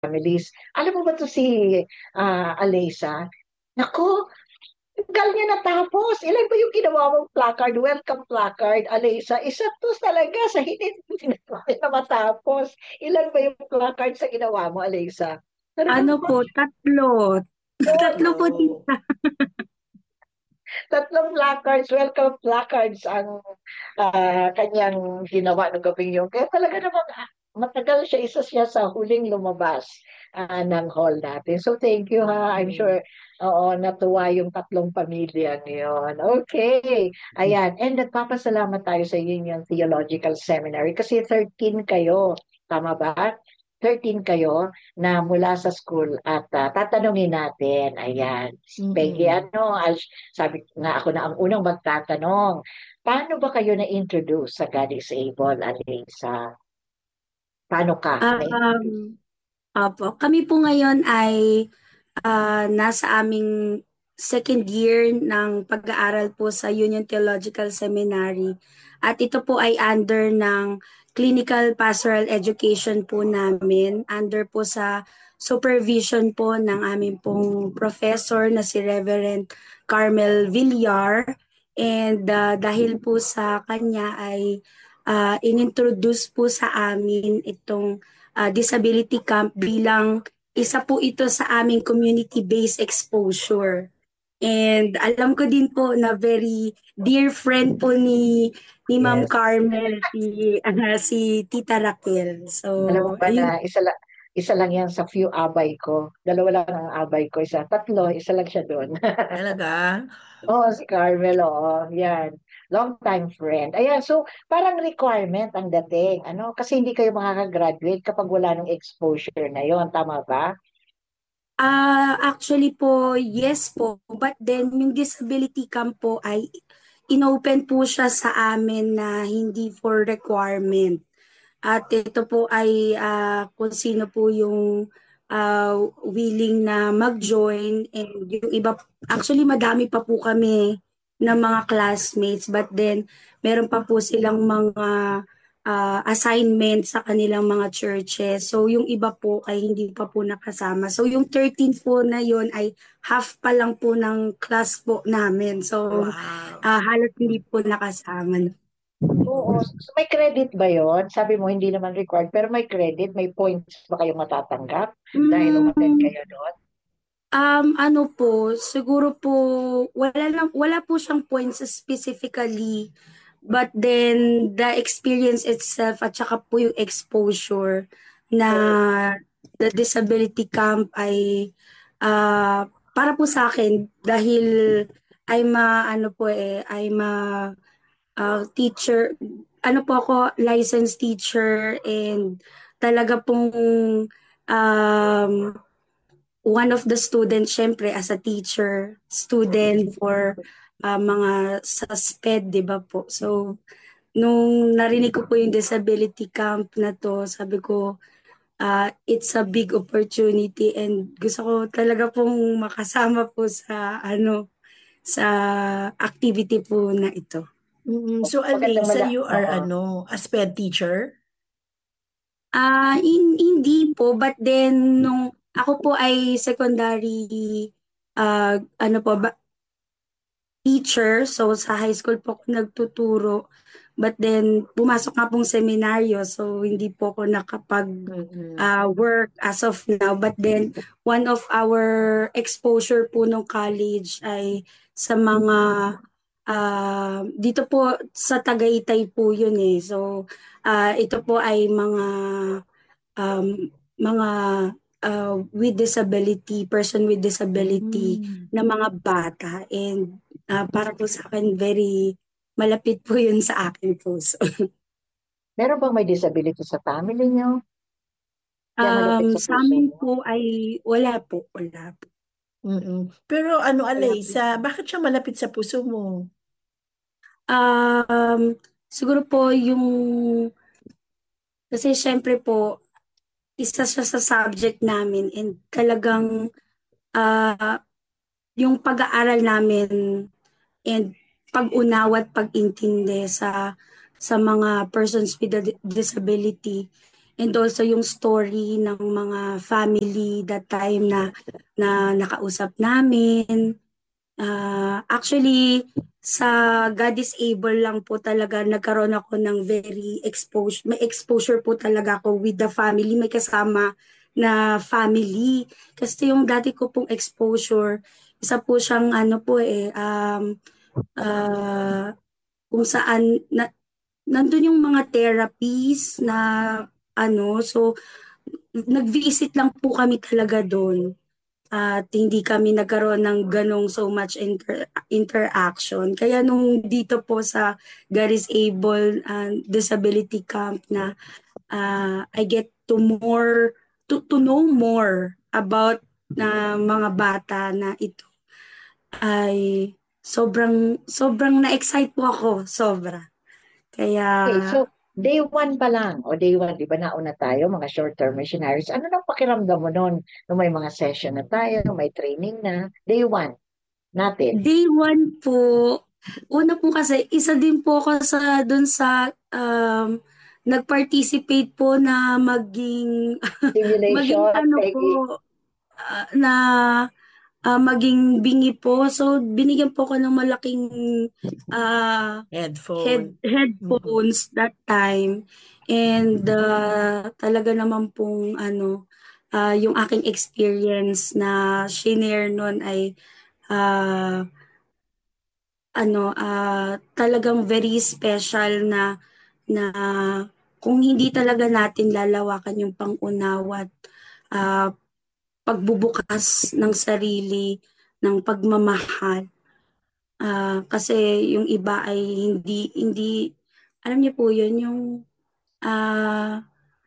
families. Alam mo ba to si Alisa? Naku, tagal niya natapos. Ilan ba yung ginawa mong placard? Welcome placard, Alisa. Isa to talaga sa hindi na matapos. Ilan ba yung placard sa ginawa mo, Alisa? Ano Talagang po, tatlo. oh, Tatlo po, no. tita. Tatlong placards, welcome placards ang kanyang ginawa ng gabing yun. Kaya talaga namang matagal siya, isa siya sa huling lumabas ng hall natin. So thank you ha. I'm Mm. sure, oo, natuwa yung tatlong pamilya niyon. Okay. Ayan. And nagpapasalamat tayo sa Union Theological Seminary kasi 13 kayo. Tama ba? 13 kayo na mula sa school at tatanungin natin. Ayan. Peggy, Mm-mm. sabi nga ako na ang unang magtatanong, paano ba kayo na-introduce sa God is Able, Alisa? Paano ka na-introduce? Um, Opo, kami po ngayon ay nasa aming second year ng pag-aaral po sa Union Theological Seminary. At ito po ay under ng Clinical Pastoral Education po namin, under po sa supervision po ng aming pong professor na si Reverend Carmel Villar. And dahil po sa kanya ay inintroduce po sa amin itong disability camp bilang isa po ito sa aming community-based exposure. And alam ko din po na very dear friend po ni Ma'am Yes. Carmel, si Tita Raquel. So, Alam mo ba na ayun. isa lang yan sa few abay ko. Dalawa lang ang abay ko. Tatlo, isa lang siya doon. Talaga? Oo, si Carmel, oo. Yan. Long time friend. Ayan, so parang requirement ang dating. Ano? Kasi hindi kayo makakagraduate kapag wala ng exposure na yon. Tama ba? Actually po, yes po. But then, yung disability camp po ay inopen po siya sa amin na hindi for requirement. At ito po ay kung sino po yung willing na mag-join, and yung iba, actually madami pa po kami ng mga classmates, but then meron pa po silang mga assignment sa kanilang mga churches. So yung iba po ay hindi pa po nakasama. So yung 13 po na yun ay half pa lang po ng class po namin. So Wow. halos hindi po nakasama. Oo. So may credit ba yon? Sabi mo hindi naman required, pero may credit, may points ba kayong matatanggap dahil umattend Mm, kayo doon? ano po, siguro po, wala po siyang points specifically, but then the experience itself at saka po yung exposure na Oo. the disability camp ay para po sa akin dahil ano po I'm a teacher, ano po ako, licensed teacher, and talaga pong um, one of the students, syempre, as a teacher, student for mga sa SPED, di ba po? So, nung narinig ko po yung disability camp na to, sabi ko, it's a big opportunity, and gusto ko talaga pong makasama po sa sa activity po na ito. Mm-mm. So, Magandang Alisa, you are Oo. a sped teacher? Hindi po, but then nung ako po ay secondary ano po ba, teacher, so sa high school po ako nagtuturo. But then pumasok nga pong seminaryo, so hindi po ako nakapag Mm-mm. work as of now. But then one of our exposure po nung college ay sa mga dito po sa Tagaytay po yun eh. So ito po ay um, mga with disability, person with disability Mm. na mga bata. And para po sa akin, very malapit po yun sa akin po. So, Meron bang may disability sa family niyo? Yan malapit sa sa puso amin mo. po ay wala po, wala po. Mm-mm. Pero ano, Wala po. Alisa, bakit siya malapit sa puso mo? Siguro po yung, kasi syempre po, isa siya sa subject namin, and talagang ah, yung pag-aaral namin and pag-unawa at pag-intindi sa mga persons with a disability and also yung story ng mga family that time na nakausap namin. Actually, sa God is Able lang po talaga nagkaroon ako ng may exposure po talaga ako with the family, may kasama na family. Kasi yung dati ko pong exposure, isa po siyang ano po ah, kung saan nandun yung mga therapies na so nag-visit lang po kami talaga doon at hindi kami nagkaroon ng ganong so much interaction. Kaya nung dito po sa God is Able Disability Camp na I get to know more about na mga bata na ito ay sobrang na-excite po ako, sobra. Kaya Okay, so day one pa lang, o day one, di ba nauna tayo, mga short-term missionaries, ano nang pakiramdam mo noon? Nung may mga session na tayo, may training na, day one natin. day one po, una po kasi isa din po ako dun sa nag-participate po na maging Simulation, ano po, Peggy. na maging bingi po. So, binigyan po ko ng malaking Headphone. headphones that time. And talaga naman pong yung aking experience na shinare nun ay ah, talagang very special na kung hindi talaga natin lalawakan yung pangunawa at ah, pagbubukas ng sarili, ng pagmamahal. Kasi yung iba ay hindi alam niyo po yun, yung ah,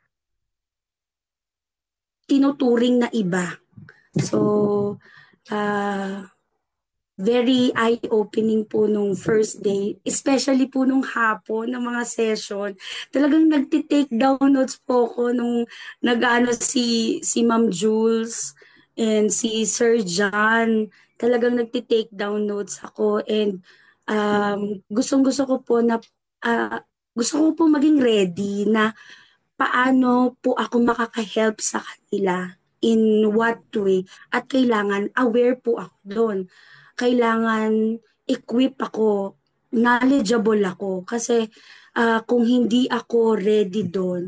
tinuturing na iba. So, ah, very eye-opening po nung first day, especially po nung hapon ng mga session. Talagang nagti-take down notes po ako nung nag-ano si Ma'am Jules and si Sir John. Talagang nagti-take down notes ako and gustong-gusto ko po na ah, gusto ko po maging ready na paano po ako makaka-help sa kanila, in what way, at kailangan aware po ako doon. Kailangan equip ako, knowledgeable ako kasi kung hindi ako ready doon,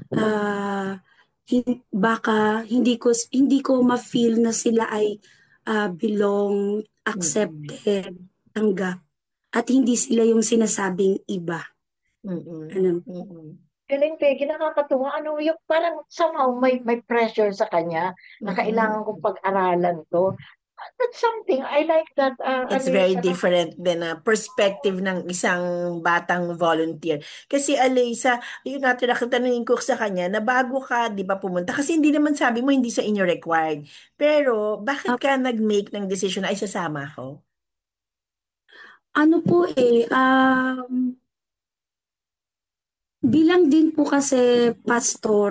baka hindi ko ma-feel na sila ay belong, Mm-mm. accepted, tanggap, at hindi sila yung sinasabing iba. Mm-mm. Ano? Mm-mm. Galing, Peggy, nakakatuwa. Ano, yung parang somehow may pressure sa kanya na Mm-mm. kailangan kong pag-aralan to. That's something. I like that, It's very Alisa. different din na perspective ng isang batang volunteer. Kasi Alisa, yun natin nakatanungin ko sa kanya na bago ka, di ba, pumunta? Kasi hindi naman sabi mo hindi sa inyo required. Pero bakit ka nag-make ng decision na ay sasama ako? Ano po bilang din po kasi pastor,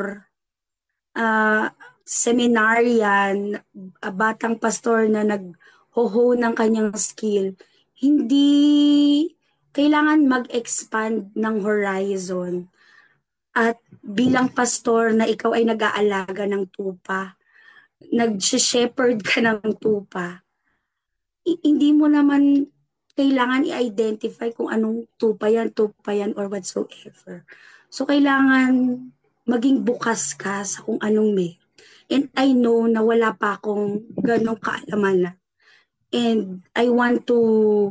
seminarian, batang pastor na nag-ho ng kanyang skill, hindi kailangan mag-expand ng horizon. At bilang pastor na ikaw ay nag-aalaga ng tupa, nag-shepherd ka ng tupa, hindi mo naman kailangan i-identify kung anong tupa yan or whatsoever. So, kailangan maging bukas ka sa kung anong may. And I know na wala pa akong ganong kaalaman na. And I want to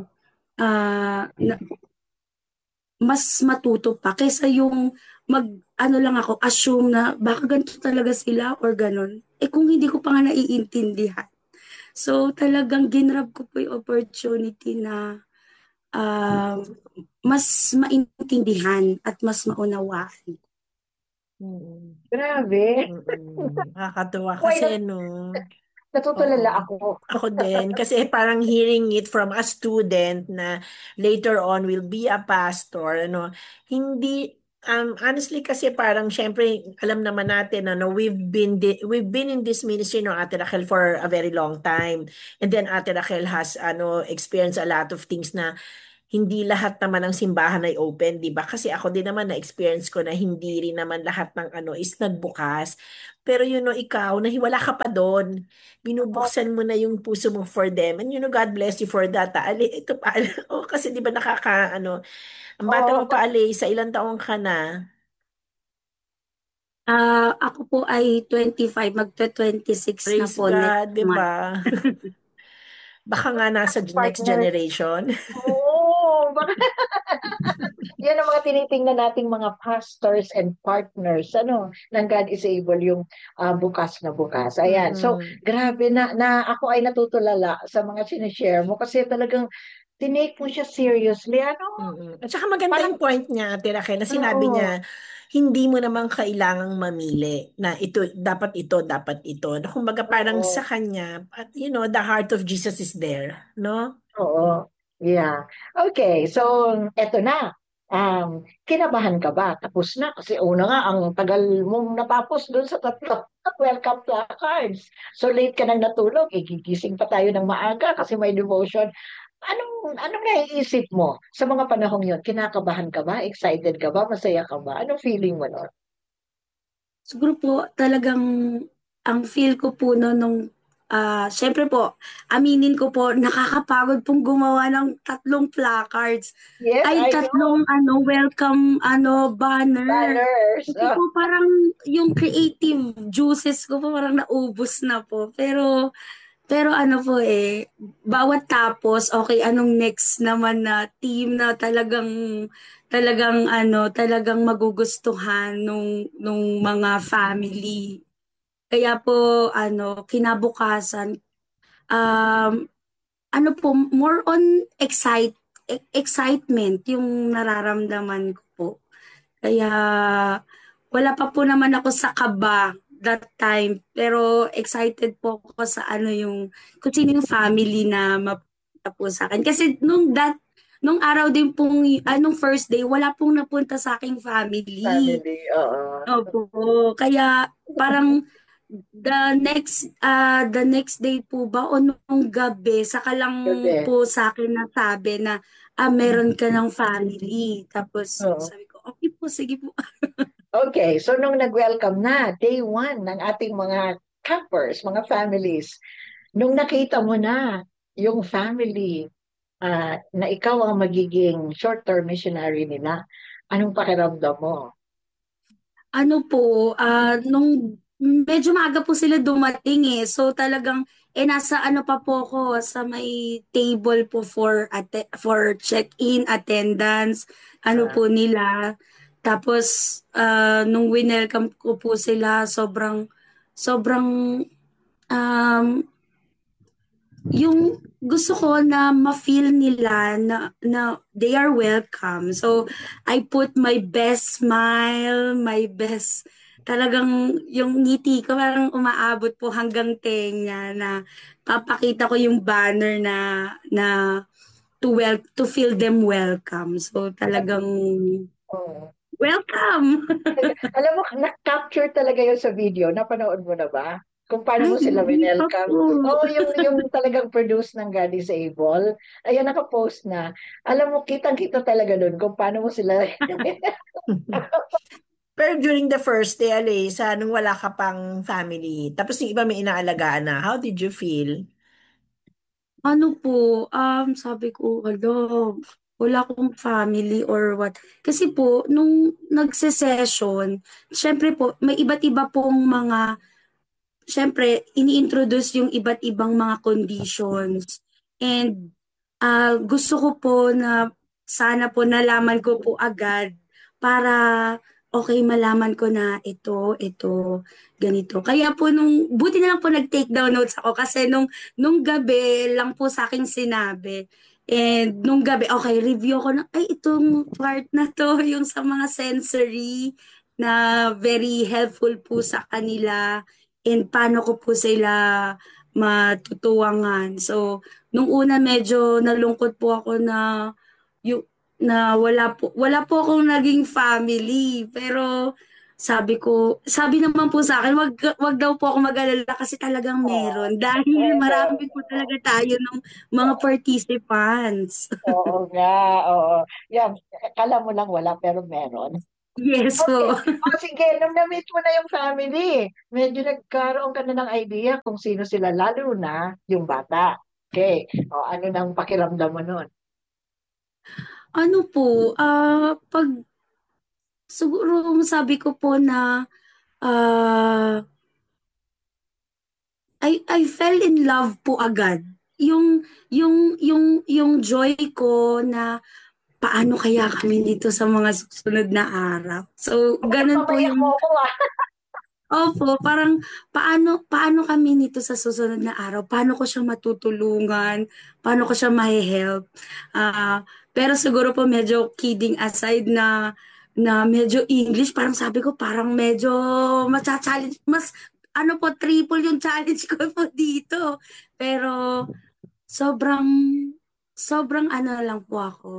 mas matuto pa kaysa yung ano lang ako, assume na baka ganito talaga sila or ganon. Eh kung hindi ko pa nga naiintindihan. So talagang ginrab ko po yung opportunity na um, mas maintindihan at mas maunawaan. Mm. Grabe. Nakakatuwa Why kasi not? no. Natutulala Oo. ako. Ako din. Kasi parang hearing it from a student na later on will be a pastor, ano, hindi, honestly kasi parang syempre alam naman natin, ano, we've been in this ministry, no, Ate Raquel, for a very long time. And then Ate Raquel has, experienced a lot of things na hindi lahat naman ng simbahan ay open, 'di ba? Kasi ako din naman na-experience ko na hindi rin naman lahat ng ano is nagbukas. Pero ikaw, nahiwala ka pa doon. Binubuksan mo na yung puso mo for them. And God bless you for that. Ali, ito pa. Oh, kasi 'di ba ang bata Oo, mo pa, Ali, sa ilang taong ka na? Ako po ay 25, magte-26 na Praise po next God, 'di month. ba? Baka nga nasa next partner. generation. Oo, yan ang mga tinitingnan nating mga pastors and partners, ng God is able yung bukas na bukas. Ayan. So, Mm-mm. grabe na ako ay natutulala sa mga sinishare mo kasi talagang tinake mo siya seriously. Mm. At saka maganda Parang, yung point niya, Ate Raquel, na sinabi oo, niya, hindi mo naman kailangang mamili na ito, dapat ito. Na kumbaga parang sa oo. kanya, at the heart of Jesus is there, no? Oo. Yeah. Okay. So, eto na. Kinabahan ka ba? Tapos na. Kasi una nga, ang tagal mong natapos doon sa tatlo. Welcome placards. So, late ka nang natulog. Gigising pa tayo ng maaga kasi may devotion. Anong naiisip mo sa mga panahong yon? Kinakabahan ka ba? Excited ka ba? Masaya ka ba? Anong feeling mo nun? Siguro po talagang ang feel ko po no nung syempre po, aminin ko po, nakakapagod pong gumawa ng tatlong placards. Yes, Ay, I know. tatlong welcome banner. Banners. Kasi po parang yung creative juices ko po parang naubos na po. Pero ano po bawat tapos, okay, anong next naman na team na talagang magugustuhan nung mga family. Kaya po kinabukasan, um, more on excitement yung nararamdaman ko po. Kaya wala pa po naman ako sa kaba that time. Pero excited po ako sa kung sino yung family na mapunta po sa akin. Kasi nung araw din pong, nung first day, wala pong napunta sa aking family. Family. Oo. Opo. Kaya parang the next day po ba o nung gabi, saka lang Gabi. po sa akin nasabi na meron ka ng family. Tapos Oo. sabi ko, okay po, sige po. Okay, so nung nag-welcome na, day one ng ating mga campers, mga families, nung nakita mo na yung family na ikaw ang magiging short-term missionary nila, anong pakiramdam mo? Ano po, nung medyo maaga po sila dumating So talagang, nasa pa po ako, sa may table po for check-in, attendance, Ah, po nila. Tapos, nung winelcome ko po sila, sobrang, sobrang, um, yung gusto ko na ma-feel nila na they are welcome. So, I put my best smile, my best, talagang yung ngiti ko parang umaabot po hanggang tenga na papakita ko yung banner na to feel them welcome. So, talagang oo. welcome! Alam mo, na-capture talaga yun sa video. Napanood mo na ba? Kung paano Ay, mo sila hindi pa welcome. po. Oo, yung talagang produce ng God is Able. Ayan, nakapost na. Alam mo, kitang-kita talaga doon kung paano mo sila. Pero during the first day, Alisa, nung wala ka pang family, tapos yung iba may inaalagaan na, how did you feel? Sabi ko, wala akong family or what. Kasi po, nung nagse-session, syempre po, may iba't iba pong syempre, ini-introduce yung iba't ibang mga conditions. And gusto ko po na sana po nalaman ko po agad para okay malaman ko na ito, ganito. Kaya po buti na lang po nag-take down notes ako kasi nung gabi lang po sa akin sinabi. And nung gabi, okay, review ko na, ay, itong part na to, yung sa mga sensory na very helpful po sa kanila and paano ko po sila matutuwangan. So, nung una medyo nalungkot po ako yung, na wala po akong naging family. Pero sabi naman po sa akin, wag daw po ako mag-alala kasi talagang Oo, meron. Dahil meron. marami po talaga tayo ng mga participants. Oo nga, oo. Yan, kala mo lang wala, pero meron. Yes Okay. po. O sige, nung na-meet mo na yung family, medyo nagkaroon ka na ng idea kung sino sila, lalo na yung bata. Okay. O ano nang pakiramdam mo nun? Ano po, siguro sabi ko po na ah, I fell in love po agad. Yung joy ko na paano kaya kami dito sa mga susunod na araw. So, Bakit ganun po papayak mo yung ako ah? opo, parang paano kami nito sa susunod na araw? Paano ko siya matutulungan? Paano ko siya mahe-help? Ah, pero siguro po medyo kidding aside na medyo English, parang sabi ko parang medyo challenge mas ano po triple yung challenge ko po dito. Pero sobrang sobrang ano lang po ako.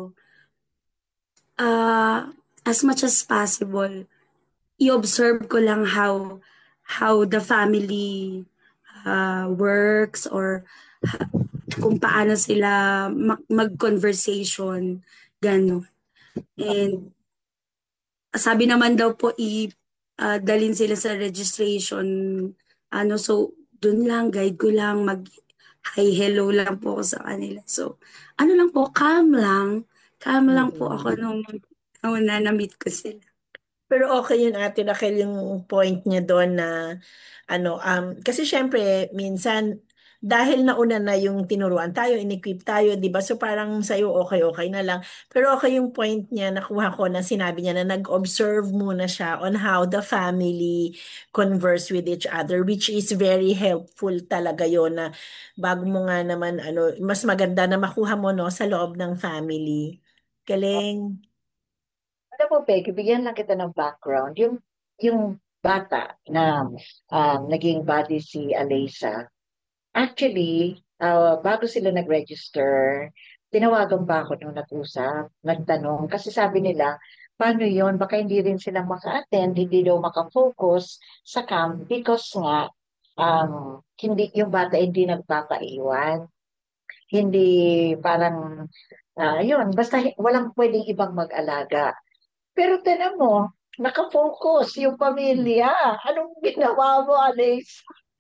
As much as possible i-observe ko lang how the family works or kung paano sila mag-conversation, gano'n. And sabi naman daw po dalin sila sa registration, ano, so dun lang, guide ko lang, hi, hello lang po ako sa kanila. So, ano lang po, calm lang po ako Mm-mm. nung una na-meet ko sila. Pero okay yun ate Raquel yung point niya doon na ano kasi syempre minsan dahil nauna na yung tinuruan tayo, in-equip tayo, 'di ba? So parang sa'yo okay na lang. Pero okay yung point niya nakuha ko na sinabi niya na nag-observe muna siya on how the family converse with each other, which is very helpful talaga yon na bago mo nga naman ano mas maganda na makuha mo no sa loob ng family. Galing. Alam mo, Peg, bigyan lang kita ng background. Yung bata na naging body si Alaysa, actually, bago sila nag-register, tinawagan pa ako nung nag-usap, nagtanong, kasi sabi nila, paano yon? Baka hindi rin sila maka-attend, hindi daw maka-focus sa camp because nga, hindi, yung bata hindi nagpapaiwan. Hindi parang, yun, basta walang pwedeng ibang mag-alaga. Pero tinan mo, nakafocus yung pamilya. Anong ginawa mo, Alex?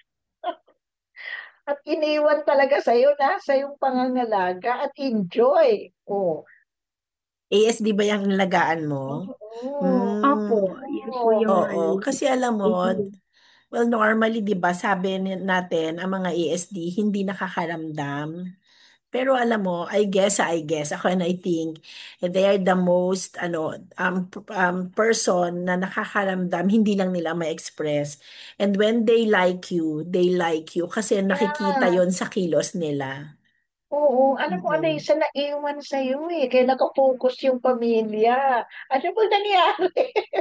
At iniwan talaga sa'yo na sa yung pangangalaga at enjoy. Oh. ASD ba yung nilagaan mo? Oo. Opo, Hmm, yun po yung oo. ano, Kasi alam mo, well, normally, di ba, sabi natin, ang mga ASD hindi nakakaramdam. Pero alam mo, I guess, ako and I think, they are the most, person na nakakaramdam, hindi lang nila ma-express. And when they like you kasi nakikita Yeah. yon sa kilos nila. Oo. Alam mo, Alex, Mm-mm. sa naiwan sa'yo eh. Kaya nakafocus yung pamilya. Ano ba nangyari?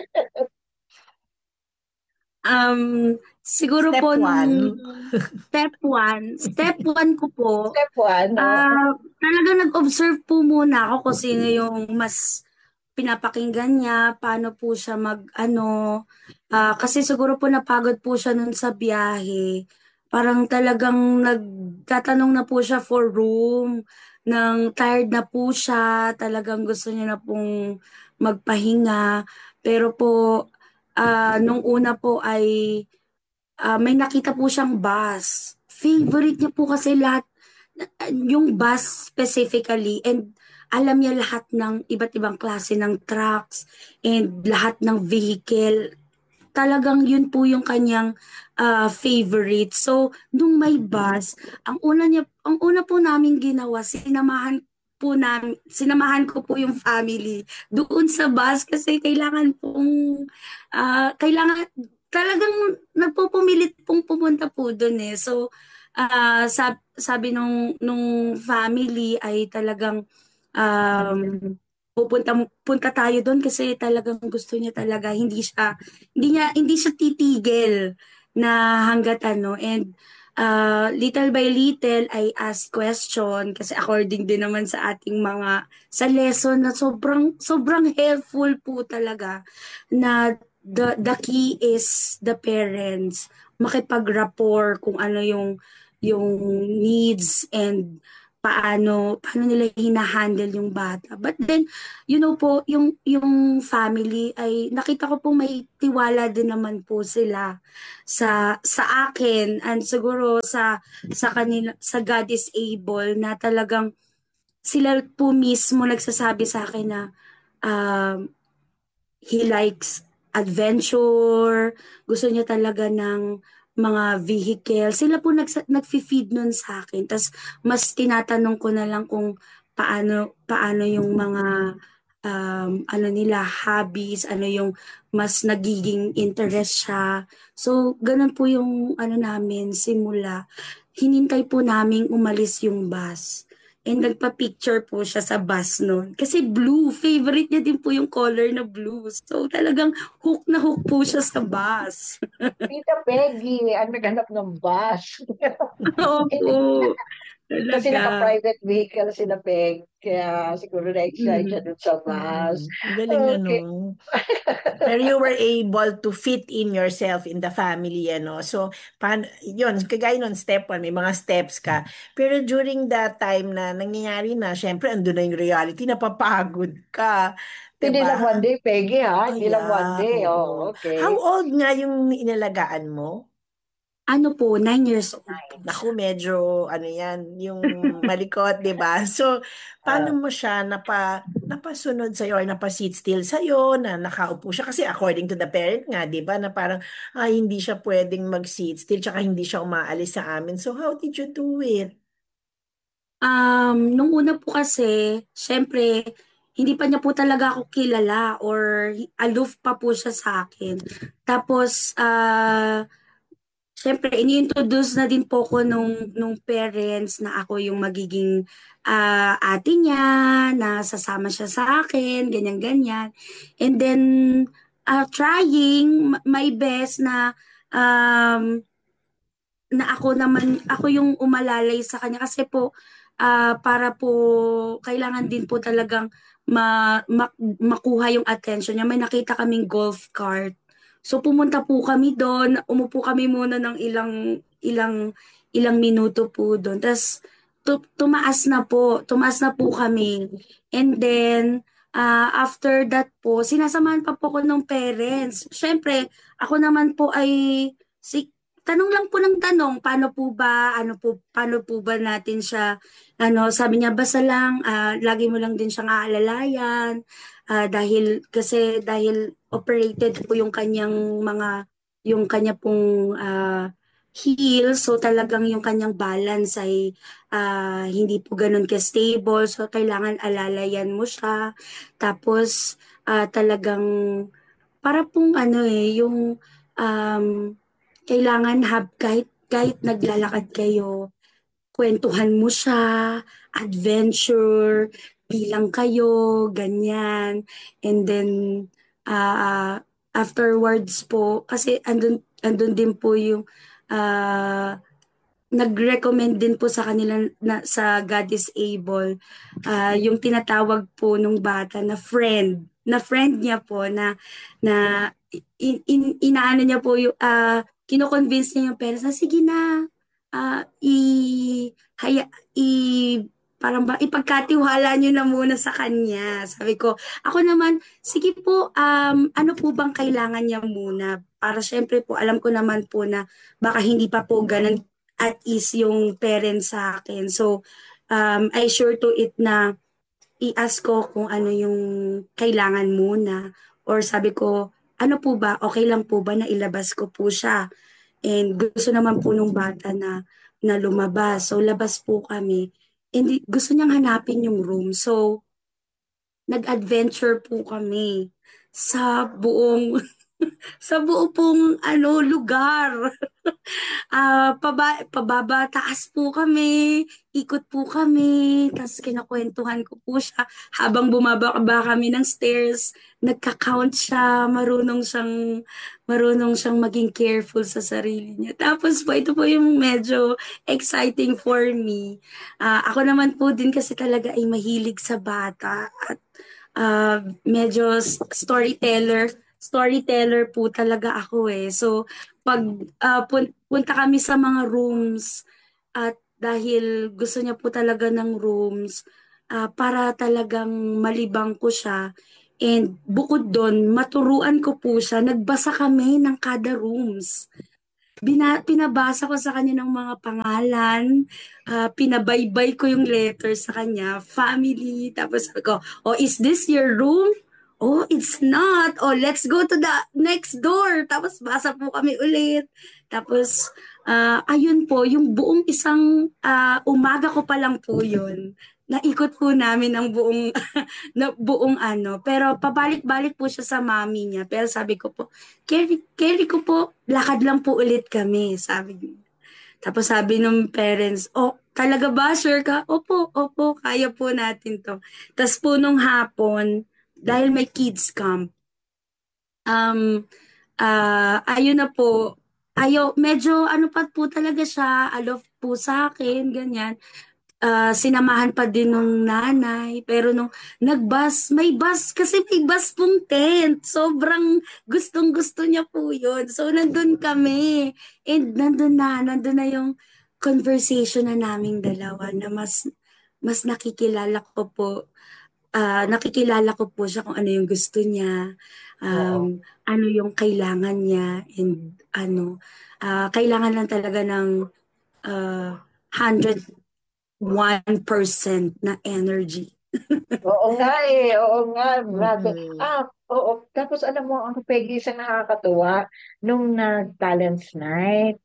Siguro Step po nung one. step one ko po, Step one, no? talagang nag-observe po muna ako kung sino yung mas pinapakinggan niya, paano po siya mag-ano, kasi siguro po napagod po siya nun sa biyahe. Parang talagang nagtatanong na po siya for room, nang tired na po siya, talagang gusto niya na pong magpahinga. Pero po, nung una po ay may nakita po siyang bus. Favorite niya po kasi lahat, yung bus specifically, and alam niya lahat ng iba't ibang klase ng trucks and lahat ng vehicle. Talagang yun po yung kanyang favorite. So, nung may bus, ang una po namin ginawa, sinamahan ko po yung family doon sa bus kasi kailangan talagang nagpupumilit pong pumunta po doon eh. So, sabi nung family ay talagang um, punta tayo doon kasi talagang gusto niya talaga hindi siya titigil na hangga't ano. And little by little I ask question kasi according din naman sa ating mga sa lesson na sobrang sobrang helpful po talaga na the key is the parents makipag-rapport kung ano yung needs and paano nila hinahandle yung bata. But then, po, yung family ay nakita ko po may tiwala din naman po sila sa akin and siguro sa kanila, sa God is able na talagang sila po mismo nagsasabi sa akin na um, he likes adventure, gusto niya talaga ng mga vehicle. Sila po nagfi-feed nun sa akin. Tas mas tinatanong ko na lang kung paano yung mga ano nila, hobbies, ano yung mas nagiging interest siya. So, ganun po yung ano namin, simula. Hinintay po naming umalis yung bus. And nagpa-picture po siya sa bus nun. Kasi blue, favorite niya din po yung color na blue. So talagang hook na hook po siya sa bus. Tita Peggy, ang naghanap ng bus. Opo, Kasi talaga. naka-private vehicle sila Peg. Kaya siguro na-excite siya Mhm. dun sa bus. Galing ano. Okay. Pero you were able to fit in yourself in the family, ano. So, yun, kagaya nun, step one, may mga steps ka. Pero during that time na nangyayari na, syempre, andun na yung reality, napapagod ka. Hindi lang one 'Diba? day, Peggy, ha? Oh, Hindi lang one yeah, day. Oh, oo. How okay. old nga yung inalagaan mo? Ano po, 9 years old po Naku, siya. medyo ano yan, yung malikot, 'di ba? So, paano Ah, mo siya napasunod sa or napa-sit still sa na nakaupo siya kasi according to the parent nga, 'di ba, na parang hindi siya pwedeng mag-sit still tsaka hindi siya umaalis sa amin. So, how did you do it? Nung una po kasi, syempre, hindi pa niya po talaga ako kilala or aloof pa po siya sa akin. Tapos, siyempre, ini-introduce na din po ko nung parents na ako yung magiging ate niya, na sasama siya sa akin, ganyan-ganyan. And then, trying my best um, na ako yung umalalay sa kanya kasi po para po kailangan din po talagang makuha yung attention niya. May nakita kaming golf cart. So pumunta po kami doon, umupo kami muna ng ilang ilang minuto po doon. Tapos tumaas na po kami. And then after that po, sinasamahan pa po ko ng parents. Syempre, ako naman po ay si tanong lang po ng tanong, paano po ba natin siya, sabi niya, basta lang, lagi mo lang din siyang aalalayan, dahil operated po yung kanya pong heel, so talagang yung kanyang balance ay hindi po ganun ka-stable, so kailangan alalayan mo siya, tapos talagang, para pong yung, um, kailangan kahit naglalakad kayo, kwentuhan mo siya, adventure, bilang kayo, ganyan. And then, ah, afterwards po, kasi andun din po yung, ah, nag-recommend din po sa kanila na sa God is Able, yung tinatawag po nung bata na friend niya po na inaano niya po yung kino-convince niya yung parents na sige na ah, i haya i parang ba ipagkatiwala niyo na muna sa kanya. Sabi ko, ako naman, sige po, ano po bang kailangan niya muna? Para syempre po, alam ko naman po na baka hindi pa po ganun at ease yung parents sa akin. So, I sure to it na i-ask ko kung ano yung kailangan muna. Or sabi ko, ano po ba, okay lang po ba na ilabas ko po siya? And gusto naman po nung bata na lumabas. So, labas po kami. And gusto niyang hanapin yung room. So, nag-adventure po kami sa sa buo pong lugar. Pababa, taas po kami, ikot po kami, tapos kinakwentuhan ko po siya. Habang bumababa kami ng stairs, nagka-count siya, marunong siyang maging careful sa sarili niya. Tapos po, ito po yung medyo exciting for me. Ako naman po din kasi talaga ay mahilig sa bata at medyo storyteller. storyteller po talaga ako eh. So, pag punta kami sa mga rooms at dahil gusto niya po talaga ng rooms, para talagang malibang ko siya. And bukod doon, maturuan ko po siya. Nagbasa kami ng kada rooms. Pinabasa ko sa kanya ng mga pangalan, pinabaybay ko yung letters sa kanya, family, tapos sabi ko, oh, is this your room? Oh, it's not. Oh, let's go to the next door. Tapos basa po kami ulit. Tapos, ayun po, yung buong isang umaga ko pa lang po yun. Naikot po namin ang buong na buong ano. Pero pabalik-balik po siya sa mami niya. Pero sabi ko po, Kerry ko po, lakad lang po ulit kami, sabi niya. Tapos sabi ng parents, oh, talaga ba, sure ka? Opo, opo, kaya po natin to. Tapos po nung hapon, dahil may kids camp, um, ayun na po, medyo ano pa po talaga siya, alof po sa akin, ganyan. Sinamahan pa din nung nanay. Pero nung may bus, kasi may bus pong tent. Sobrang gustong-gusto niya po yun. So, nandun kami. And nandun na yung conversation na naming dalawa na mas nakikilala ko po siya kung ano yung gusto niya, Oo. ano yung kailangan niya, and kailangan lang talaga ng 101% na energy. Oo nga eh, oo nga, grabe. Mm-mm. Oo. Tapos alam mo, ang Peggy, sa nakakatuwa, nung nag-talents night,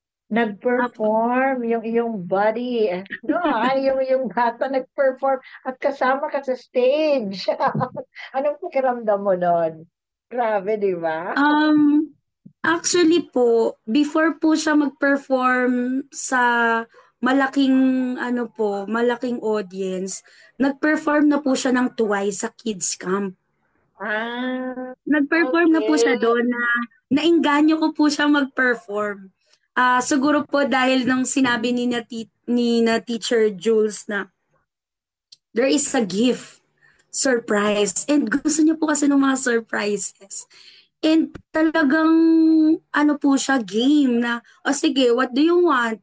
Apo. nag-perform yung iyong body. No, yung bata nag-perform at kasama ka sa stage. Anong pakiramdam mo nun? Grabe, di ba? Um, Actually po, before po siya mag-perform sa malaking malaking audience, nag-perform na po siya ng Twice sa Kids Camp. Ah, Nag-perform na po siya okay. doon na naengganyo ko po siya mag-perform. Siguro po dahil nung sinabi ni na Teacher Jules na there is a gift, surprise. And gusto niya po kasi ng mga surprises. And talagang ano po siya, game na, o sige, what do you want?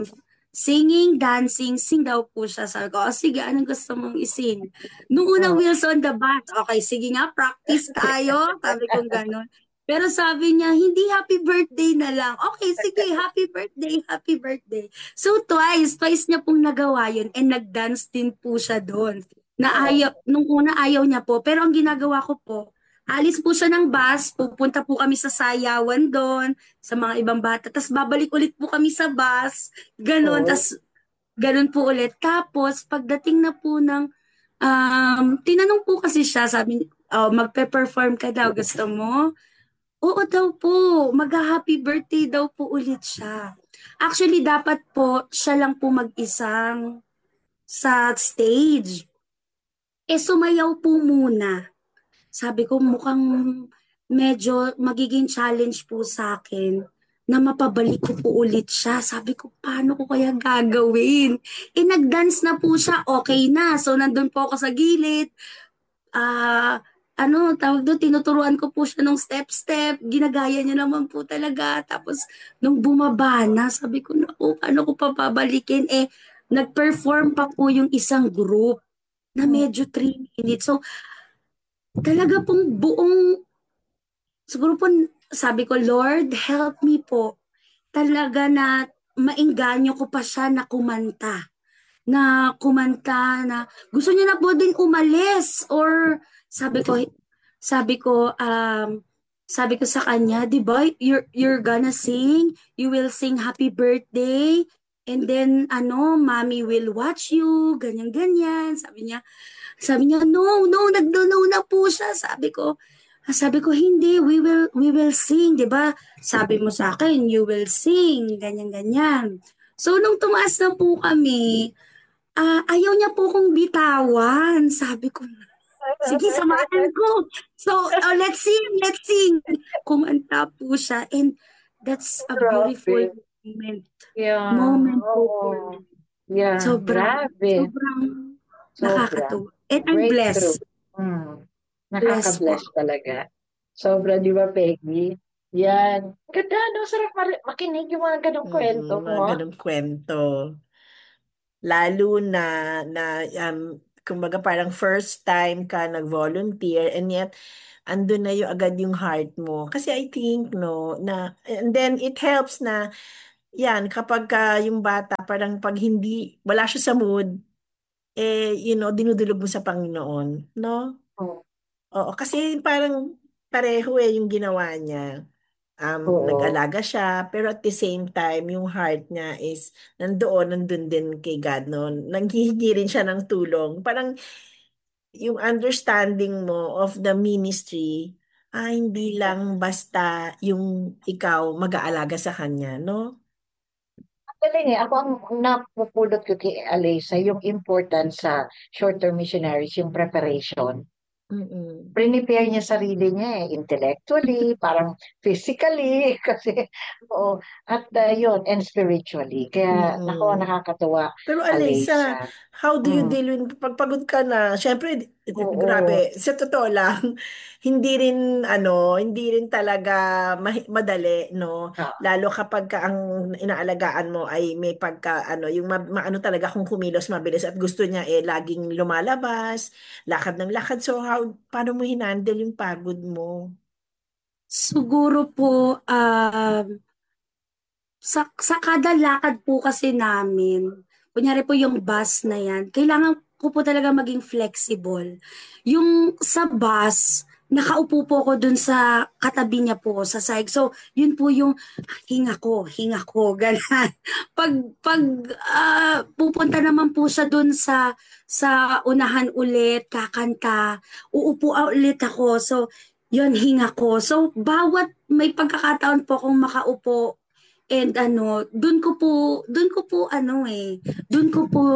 Singing, dancing, sing daw po siya. Sabi ko, o sige, anong gusto mong ising? Nung unang Oh, Wheels on the Bus, okay, sige nga, practice tayo. Sabi ko gano'n. Pero sabi niya, hindi happy birthday na lang. Okay, sige, happy birthday, happy birthday. So twice niya pong nagawa yun and nag-dance din po siya doon. oh, Nung una ayaw niya po, pero ang ginagawa ko po, alis po siya ng bus, pupunta po kami sa sayawan doon, sa mga ibang bata, tapos babalik ulit po kami sa bus, ganun, oh. tapos ganun po ulit. Tapos pagdating na po ng, tinanong po kasi siya, sabi, oh, magpe-perform ka daw, gusto mo? Oo daw po, mag-happy birthday daw po ulit siya. Actually, dapat po siya lang po mag-isang sa stage. Sumayaw po muna. Sabi ko mukhang medyo magiging challenge po sa akin na mapabalik ko po ulit siya. Sabi ko, paano ko kaya gagawin? Nag-dance na po siya, okay na. So, nandun po ako sa gilid. Tawag doon, tinuturuan ko po siya ng step-step. Ginagaya niya naman po talaga. Tapos, nung bumaba na, sabi ko, naku, paano ko pa babalikin? Nag-perform pa po yung isang group na medyo 3 minutes. So, talaga pong siguro po, sabi ko, Lord, help me po. Talaga na maengganyo ko pa siya na gusto niya na po din umalis or sabi ko sabi ko um sabi ko sa kanya, 'di ba? You're gonna sing, you will sing happy birthday and then mommy will watch you, ganyan ganyan. Sabi niya, no, no, nag-no na po siya. Sabi ko, hindi, we will sing, di ba? Sabi mo sa akin, you will sing, ganyan, ganyan. So, nung tumaas na po kami, ayaw niya po kong bitawan. Sabi ko, sige, samahan ko. So, let's sing, let's sing. Kumanta po siya. And that's a beautiful Grabe. moment. Yeah, Moment po for oo. me. Yeah, Sobrang, grabe. sobrang Sobra. nakakatuwa. And I'm Breakthrough. blessed. Mm. Blessed po. Nakaka-bless talaga. Sobra, di ba, Peggy? Yan. Ganda, no? Sarap makinig yung mga ganong kwento Mga mo. ganong kwento. Lalo na kumbaga parang first time ka nag-volunteer and yet andun na yung agad yung heart mo. Kasi I think, no, and then it helps na, yan, kapag ka yung bata, parang pag hindi, wala siya sa mood, dinudulog mo sa Panginoon, no? Oo. Oo, kasi parang pareho yung ginawa niya. Oo. Nag-alaga siya, pero at the same time, yung heart niya is nandun din kay God, no? Nanghihingi rin siya ng tulong. Parang yung understanding mo of the ministry, hindi lang basta yung ikaw mag-aalaga sa kanya, no? Galing eh. Ako ang napupulot ko kay Alisa, yung importance sa short-term missionaries, yung preparation. Mm-mm. Prepare niya sarili niya intellectually, parang physically, kasi, oo, at yun, and spiritually. Kaya, nako, Mm-mm. nakakatuwa, Pero Alyssa, Alisa. how do you Mm. deal with pagpagod ka na? Siyempre, Oo. grabe, sa totoo lang, hindi rin talaga madali, no? Ah, Lalo kapag ka ang inaalagaan mo ay may pagka, yung maano talaga kung kumilos mabilis at gusto niya laging lumalabas, lakad ng lakad. So, paano mo hinandle yung pagod mo? Siguro po, sa kada lakad po kasi namin, kunyari po yung bus na yan, kailangan ko po talaga maging flexible. Yung sa bus, nakaupo po ako dun sa katabi niya po, sa side. So, yun po yung hinga ko, ganyan. Pag pupunta naman po siya dun sa unahan ulit, kakanta, uupo ulit ako. So, yun, hinga ko. So, bawat may pagkakataon po akong makaupo. And doon ko po doon ko po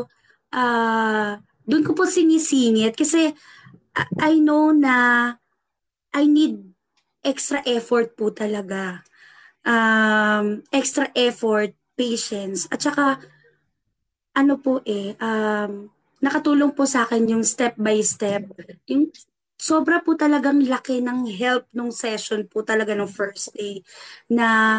doon ko po sinisingit kasi I know na I need extra effort po talaga. Extra effort, patience, at saka nakatulong po sa akin yung step by step. Yung sobra po talagang laki ng help nung session po talaga ng first day na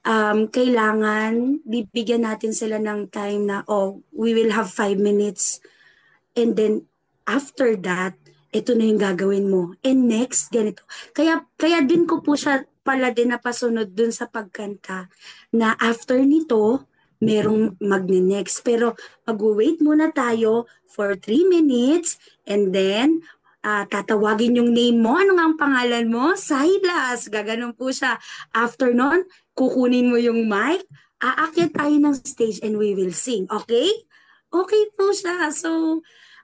kailangan bibigyan natin sila ng time na, oh, we will have 5 minutes. And then, after that, ito na yung gagawin mo. And next, ganito. Kaya din ko po siya pala din napasunod dun sa pagkanta na after nito, merong magne-next. Pero mag-wait muna tayo for 3 minutes and then tatawagin yung name mo. Ano nga ang pangalan mo? Silas. Gaganon po siya. After nun, kukunin mo yung mic, aakyat tayo ng stage and we will sing. Okay? Okay po siya. So,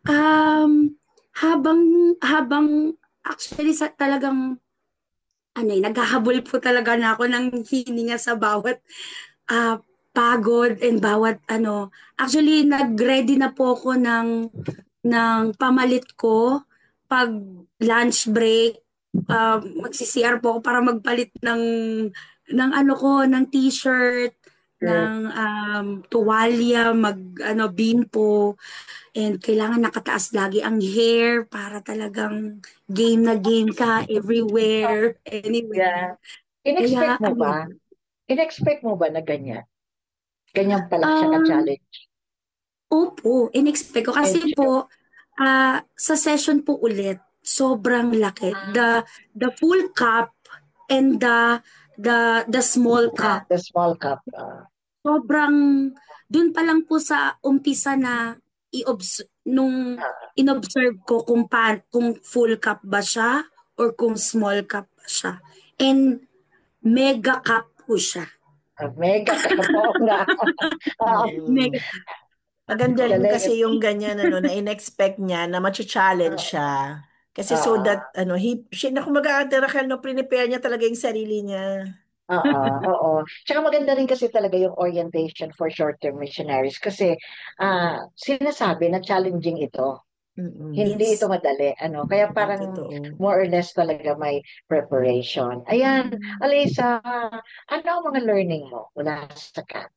habang habang actually sa talagang naghahabol po talaga na ako ng hininga sa bawat ah, pagod and bawat actually nag-ready na po ako ng pamalit ko pag lunch break. Magsi-CR po ako para magpalit ng ng t-shirt, sure. ng tuwalya, bimpo. And kailangan nakataas lagi ang hair para talagang game na game ka everywhere, anywhere. Yeah. In-expect Kaya mo ba? In-expect mo ba na ganyan? Ganyan pala siya um, ka-challenge. opo, in-expect ko. Kasi Medyo. po, sa session po ulit, sobrang laki. Ah, The full cup and the small cup. the small cup. Sobrang, dun pa lang po sa umpisa na nung Ah, inobserve ko kung full cup ba siya or kung small cup ba siya. And mega cup po siya. mega cup. Oo nga. Ah, Mm. Mega. Maganda rin galing. kasi yung ganyan, na in-expect niya na challenge Ah, siya. Kasi so that, ah, kumaga, Raquel, no, prepare niya talaga yung sarili niya. oo. Tsaka maganda rin kasi talaga yung orientation for short-term missionaries kasi sinasabi na challenging ito. Mm-mm. Hindi ito Yes. madali. Kaya parang Totoo. more or less talaga may preparation. Ayan, Mm. Alisa, ano ang mga learning mo mula sa camp?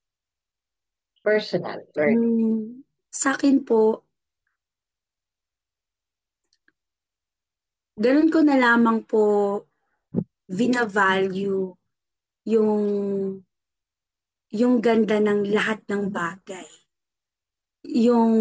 Personal learning. Sa akin po, ganun ko na lamang po vina-value yung yung ganda ng lahat ng bagay. Yung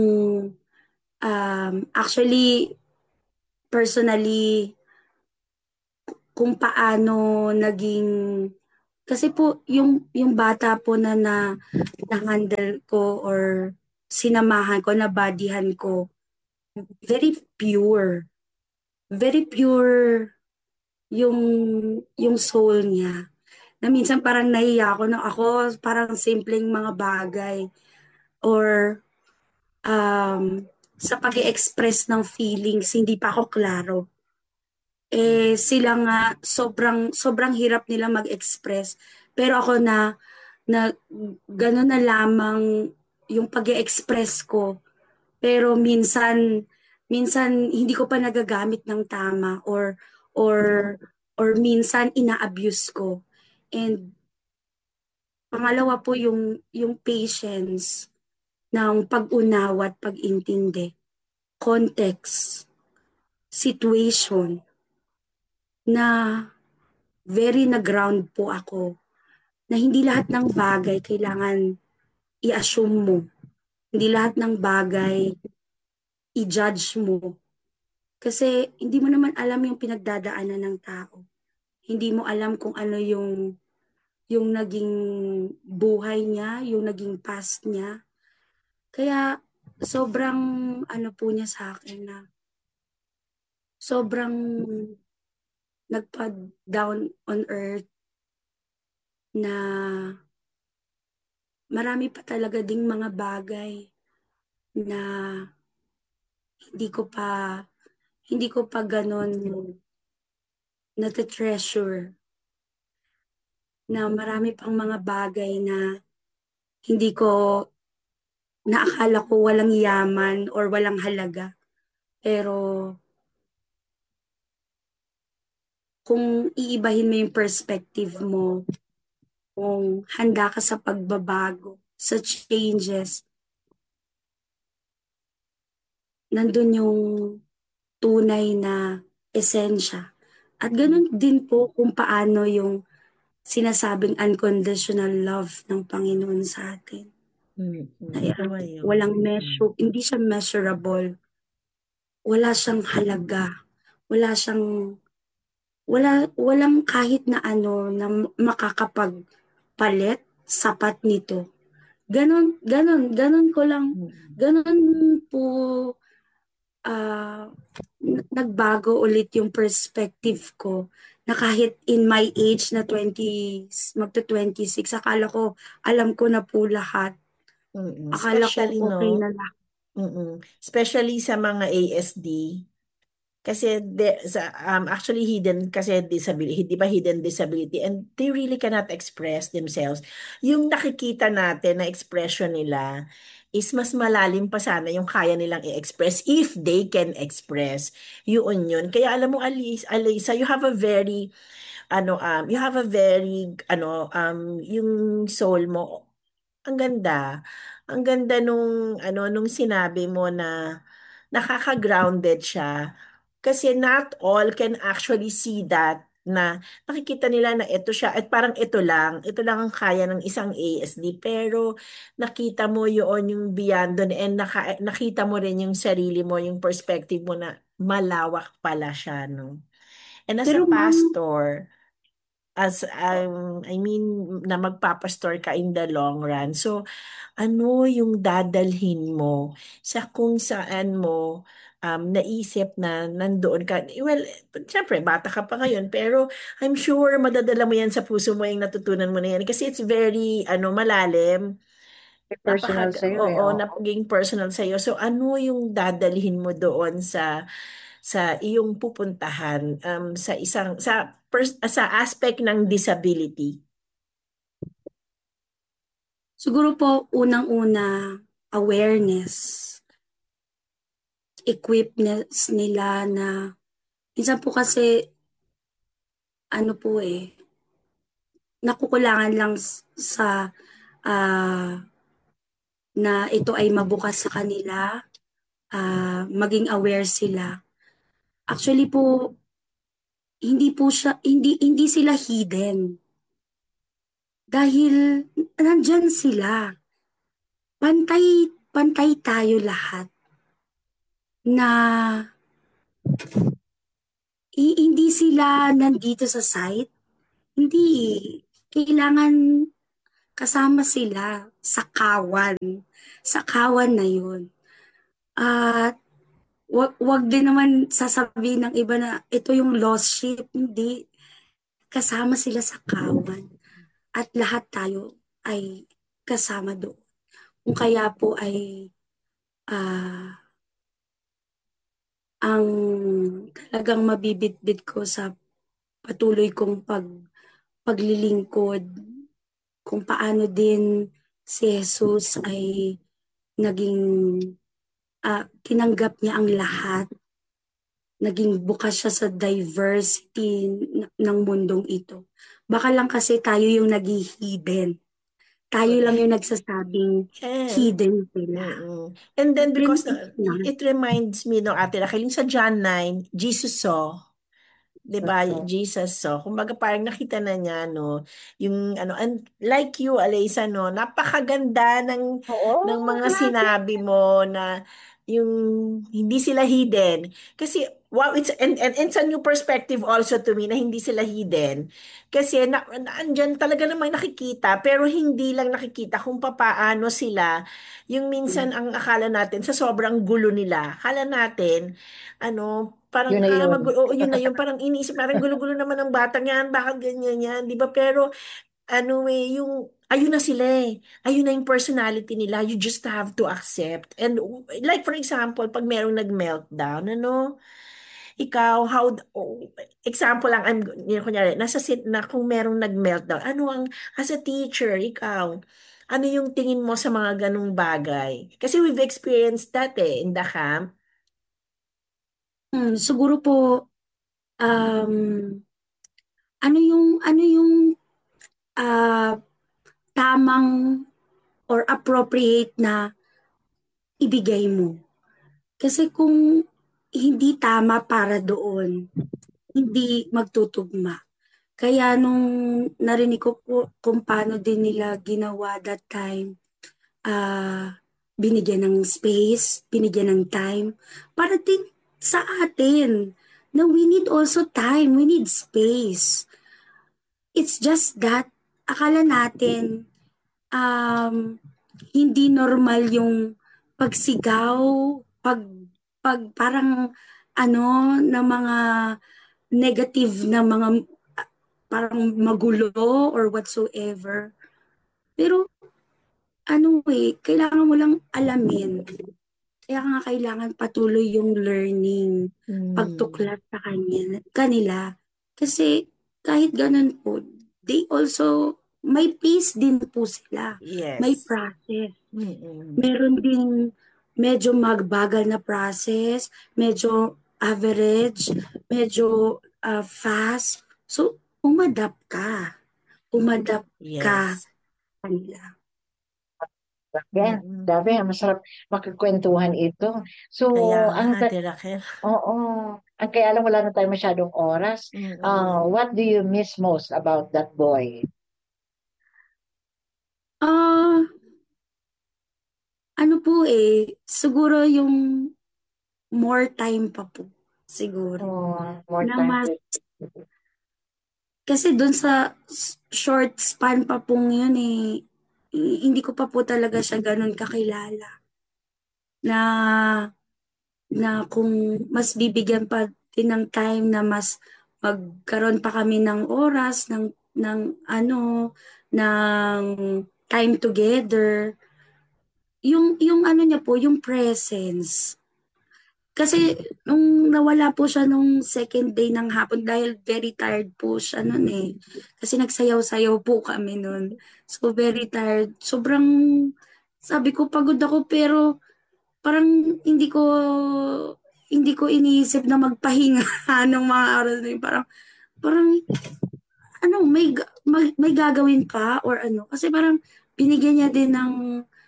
actually personally kung paano naging kasi po yung bata po na-handle ko or sinamahan ko, nabadihan ko, very pure. Very pure yung yung soul niya. Na minsan parang nahiya ako na ako parang simpleng mga bagay or sa pag-express ng feelings hindi pa ako klaro. Sila nga sobrang sobrang hirap nila mag-express. Pero ako na gano'n na lamang yung pag-e-express ko. Pero minsan minsan hindi ko pa nagagamit ng tama or or minsan ina-abuse ko. And pangalawa po yung patience ng pag-unawa at pag-intindi, context, situation na very na-ground po ako na hindi lahat ng bagay kailangan i-assume mo. Hindi lahat ng bagay i-judge mo. Kasi hindi mo naman alam yung pinagdadaanan ng tao. Hindi mo alam kung ano yung naging buhay niya, yung naging past niya. Kaya sobrang ano po niya sa akin na sobrang nagpa-down on earth na marami pa talaga ding mga bagay na hindi ko pa hindi ko pa ganon nate-treasure na marami pang mga bagay na hindi ko naakala ko walang yaman or walang halaga. Pero kung iibahin mo yung perspective mo, kung handa ka sa pagbabago, sa changes, nandun yung tunay na esensya. At ganun din po kung paano yung sinasabing unconditional love ng Panginoon sa atin. Kaya Tama yun. walang measure, hindi siya measurable. Wala siyang halaga. Wala siyang walang kahit na ano na makakapagpalit sapat nito. Ganon ko lang, ganon po ah, nagbago ulit yung perspective ko na kahit in my age na 20, magto-26, akala ko alam ko na po lahat. Akala ko Especially, okay no? na lahat. Especially sa mga ASD. Kasi actually hidden kasi disability, di ba hidden disability and they really cannot express themselves. Yung nakikita natin na expression nila is mas malalim pa sana yung kaya nilang i-express if they can express. Yun. Kaya alam mo, Alisa, you have a very, yung soul mo, ang ganda. Ang ganda nung sinabi mo na nakaka-grounded siya. Kasi not all can actually see that na nakikita nila na ito siya at parang ito lang ang kaya ng isang ASD pero nakita mo yun yung beyond dun and nakita mo rin yung sarili mo, yung perspective mo na malawak pala siya, no? And as a Pero ma'am, pastor, I mean, na magpapastor ka in the long run. So, ano yung dadalhin mo sa kung saan mo naisip na nandoon ka. Well, syempre, bata ka pa ngayon, pero I'm sure madadala mo yan sa puso mo yung natutunan mo na yan kasi it's very, malalim. Personal sa'yo eh. Oo, Oh. napaging personal sa'yo. So, ano yung dadalhin mo doon sa iyong pupuntahan sa sa aspect ng disability? siguro po unang-una awareness, equipness nila na minsan po kasi ano po nakukulangan lang sa ah, na ito ay mabukas sa kanila, maging aware sila. Actually po, hindi sila hidden. Dahil nandyan sila. Pantay, pantay tayo lahat na hindi sila nandito sa site. Hindi eh. Kailangan kasama sila sa kawan. Sa kawan na yun. At wag din naman sasabihin ng iba na ito yung lost sheep. Hindi. Kasama sila sa kawan. At lahat tayo ay kasama doon. Kung kaya po ay ang talagang mabibitbit ko sa patuloy kong paglilingkod, kung paano din si Jesus ay naging tinanggap niya ang lahat, naging bukas siya sa diversity ng mundong ito. Baka lang kasi tayo yung nag-hidden. Tayo lang Correct. yung nagsasabing And, hidden sila. and then because Then, it's not. it reminds me no Ate Raquel, yung sa John 9, Jesus saw. 'Di ba? Oo. Jesus saw. Kumbaga parang nakita na niya no, yung ano, and like you Alaysa no, napakaganda ng Oo, mga grabe. sinabi mo na yung hindi sila hidden. Kasi wow, and it's a new perspective also to me na hindi sila hidden. Kasi andyan talaga namang nakikita pero hindi lang nakikita kung papaano sila yung minsan ang akala natin sa sobrang gulo nila. Akala natin ano, parang Yun na yun. magulo, yun na yun, parang iniisip natin gulo-gulo naman ng batang yan, bakit ganyan yan, 'di ba? Pero ano yung ayun na sila eh. Ayun na yung personality nila. You just have to accept. And like for example, pag merong nag-meltdown, ano, ikaw, example lang, yun, kunyari, na kung merong nag-meltdown, ano as a teacher, ikaw, ano yung tingin mo sa mga ganong bagay? Kasi we've experienced that eh, in the camp. Siguro po, um, ano yung ah, tamang or appropriate na ibigay mo. Kasi kung hindi tama para doon, hindi magtutugma. Kaya nung narinig ko po kung paano din nila ginawa that time, binigyan ng space, binigyan ng time, para din sa atin na we need also time, we need space. It's just that akala natin um, hindi normal yung pagsigaw, pag, parang ano, na mga negative na mga parang magulo or whatsoever. Pero ano kailangan mo lang alamin. Kaya nga kailangan patuloy yung learning, Hmm. pagtuklas sa kanila. Kasi kahit ganun po, they also, may pace din po sila. May Yes. process. Mm-mm. Meron ding medyo magbagal na process, medyo average, medyo fast. So, umadapt ka. Umadapt ka Yes. sa kanila. Yan, Mm-mm. grabe, masarap makikwentuhan ito. So, Kaya nga, ang Ate Raquel. oo, ang kaya lang wala na tayong masyadong oras. Mm-mm. What do you miss most about that boy? Ah, ano po siguro yung more time pa po. Siguro. Oh, more Na time mas, to... kasi dun sa short span pa pong yun hindi ko pa po talaga siya ganun kakilala. Na, kung mas bibigyan pa din ng time na mas magkaroon pa kami ng oras, ng ano, ng time together, yung ano niya po, yung presence. Kasi nung nawala po siya nung second day ng hapon dahil very tired po siya nun Kasi nagsayaw-sayaw po kami nun. So very tired. Sobrang sabi ko pagod ako pero parang hindi ko iniisip na magpahinga ng mga oras na yun. Parang ano, may gagawin pa or ano. Kasi parang binigyan niya din ng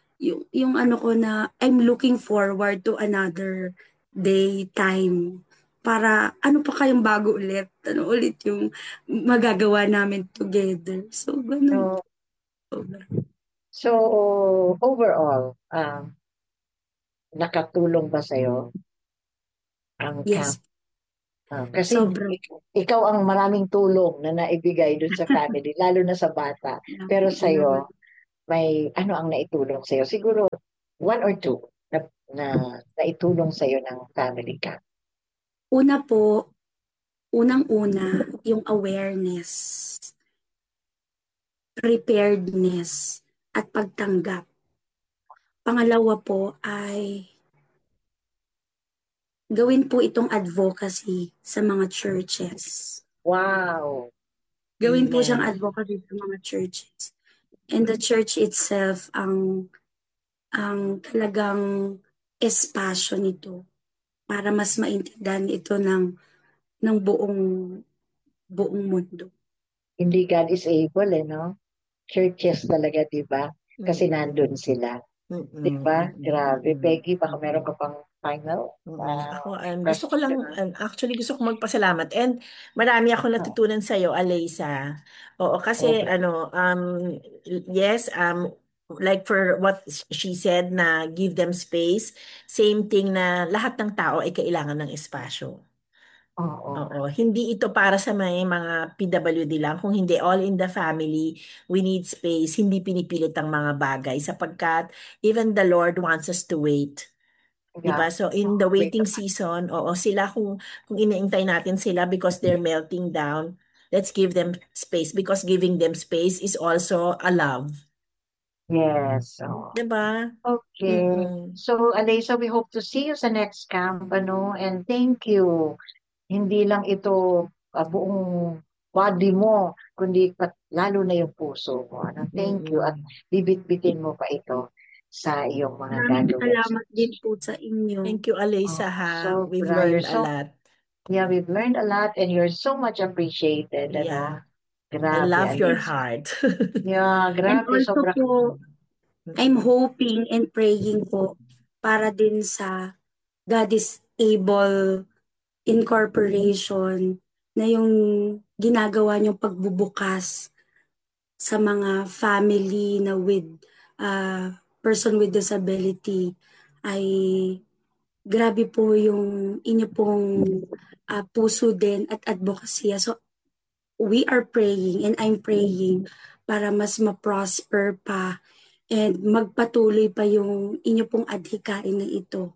yung ano ko na I'm looking forward to another day, time. para ano pa kayang bago ulit? Ano ulit yung magagawa namin together? So, ganun. So, so overall, nakatulong ba sa'yo ang camp? Yes, Kasi sobrang. ikaw ang maraming tulong na naibigay dun sa family, lalo na sa bata. Pero Naman. sa'yo, may ano ang naitulong sa'yo? Siguro one or two na naitulong sa'yo ng family camp. Una po, unang-una, yung awareness, preparedness, at pagtanggap. Pangalawa po ay gawin po itong advocacy sa mga churches. Wow! Gawin po siyang Amen. advocacy sa mga churches. And the church itself ang talagang espasyo nito para mas maintindihan ito ng buong mundo. Hindi God is able, no? Churches talaga, di ba? Kasi nandun sila. Di ba? Grabe. Peggy, baka meron ka pang final Ako, gusto ko lang, question? actually gusto ko magpasalamat and marami ako natutunan sa iyo, Alaysa. Oo, kasi Okay. yes, like for what she said na give them space, same thing na lahat ng tao ay kailangan ng espasyo. Oo. Oo, hindi ito para sa mga PWD lang, kung hindi all in the family, we need space, hindi pinipilit ang mga bagay sapagkat even the Lord wants us to wait. Yeah. Diba? So in the Wait. waiting season, oo, sila kung inaantay natin sila because they're melting down, let's give them space because giving them space is also a love. Yes. So, Diba? okay. Mm-mm. So, Alaysa, we hope to see you sa next camp, ano? And thank you. Hindi lang ito buong body mo, kundi lalo na yung puso mo. Ano? Thank you. At Mm-mm. bibit-bitin mo pa ito sa iyong mga Maraming gagawin. salamat din po sa inyo. Thank you, Alaysa, Oh, ha. We've sobra. learned a lot. Yeah, we've learned a lot and you're so much appreciated. Ano? Yeah. I Grabe, love your Alaysa. heart. Yeah, And grabe. also Sobra. po, I'm hoping and praying po para din sa God is Able Incorporation na yung ginagawa niyong pagbubukas sa mga family na with person with disability ay grabe po yung inyo pong puso din at advocacy. So we are praying and I'm praying para mas ma-prosper pa and magpatuloy pa yung inyo pong adhikain na ito.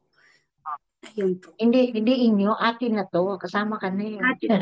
Ayun po. Hindi inyo, atin na to. Kasama ka na eh. Atin.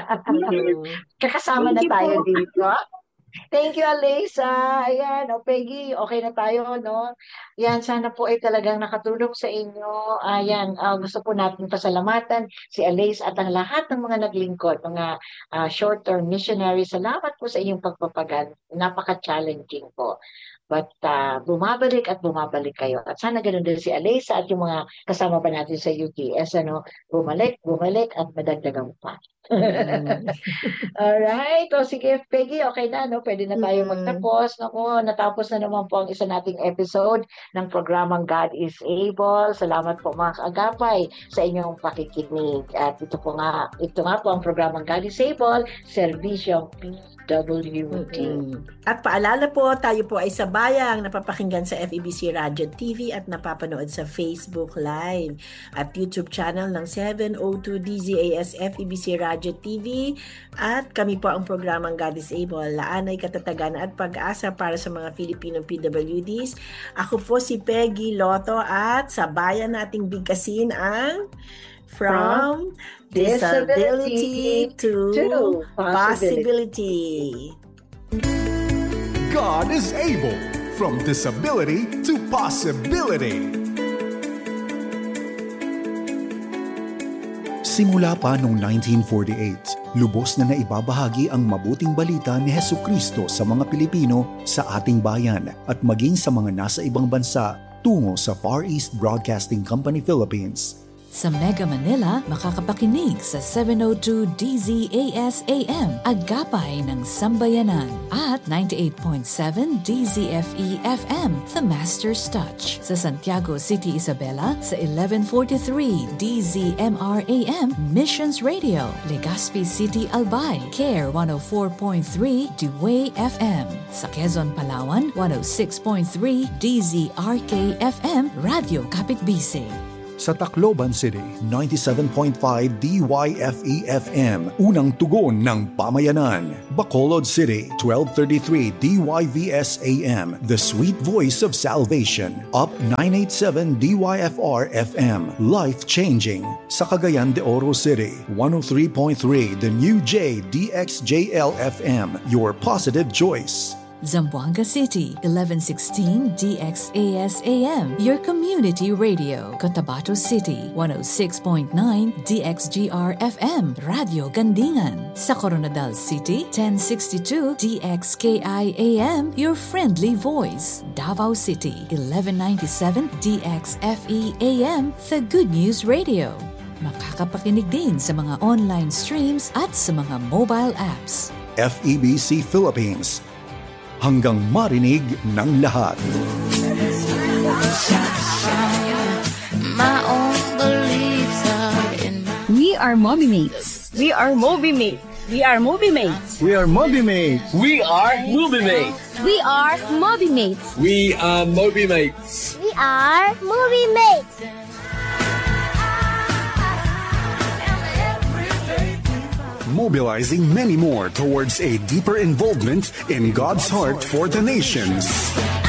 Kakasama na Thank you tayo po. dito. Thank you, Alyssa. Ayan, Peggy, okay na tayo, no? Yan, sana po ay talagang nakatulong sa inyo. Ayan, gusto po natin pasalamatan si Alyssa at ang lahat ng mga naglingkod, mga short-term missionaries. Salamat po sa inyong pagpapagal. Napaka-challenging po. But bumabalik at bumabalik kayo. At sana ganun din si Alyssa at yung mga kasama pa natin sa UTS, ano, bumalik at madagdagan pa. Alright. O sige, Peggy, okay na, no? Pwede na tayo magtapos. Naku, natapos na naman po ang isa nating episode ng programang God is Able. Salamat po mga kaagapay sa inyong pakikinig. At ito nga po ang programang God is Able, Servisyong PWD. At paalala po, tayo po ay sabayang napapakinggan sa FEBC Radio TV at napapanood sa Facebook Live at YouTube channel ng 702 DZAS FEBC Radio TV. At kami po ang programang God is Able, laanay, katatagan at pag-asa para sa mga Filipino PWDs. Ako po si Peggy Lotto at sabayan nating bigkasin ang From Disability to Possibility. God is able. From disability to possibility. Simula pa noong 1948, lubos na naibabahagi ang mabuting balita ni Hesukristo sa mga Pilipino sa ating bayan at maging sa mga nasa ibang bansa tungo sa Far East Broadcasting Company Philippines. Sa Mega Manila, makakapakinig sa 702 DZAS AM, Agapay ng Sambayanan, at 98.7 DZFE FM, The Master's Touch. Sa Santiago City, Isabela, sa 1143 DZMR AM, Missions Radio. Legazpi City, Albay, CARE 104.3 Dewey FM. Sa Quezon, Palawan, 106.3 DZRK FM, Radio Kapitbisig. Sa Tacloban City, 97.5 DYFE-FM, unang tugon ng pamayanan. Bacolod City, 1233 DYVS-AM, the sweet voice of salvation. Up 987 DYFR-FM, life-changing. Sa Cagayan de Oro City, 103.3 The New J DXJL-FM, your positive choice. Zamboanga City, 1116 DXAS-AM, your community radio. Cotabato City, 106.9 DXGR-FM, Radio Gandingan. Sa Coronadal City, 1062 DXKI-AM, your friendly voice. Davao City, 1197 DXFE-AM, the Good News Radio. Makakapakinig din sa mga online streams at sa mga mobile apps. FEBC Philippines, hanggang marinig ng lahat. We are Moby Mates. We are Moby Mates. We are Moby Mates. We are Moby Mates. We are Moby Mates. We are Moby Mates. We are Moby Mates. We are Moby Mates. Mobilizing many more towards a deeper involvement in God's heart for the nations.